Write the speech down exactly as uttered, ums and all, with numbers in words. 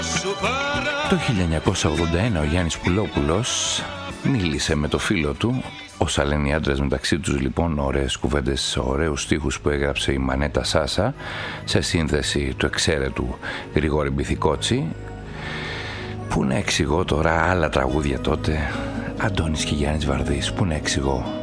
Το χίλια εννιακόσια ογδόντα ένα ο Γιάννης Πουλόπουλος μίλησε με το φίλο του. Όσα λένε οι άντρες μεταξύ τους λοιπόν, ωραίες κουβέντες, ωραίους στίχους που έγραψε η Μανέτα Σάσα σε σύνθεση του εξαίρετου Γρηγόρη Μπιθικότσι. Πού να εξηγώ τώρα άλλα τραγούδια τότε, Αντώνης και Γιάννης Βαρδής, πού να εξηγώ.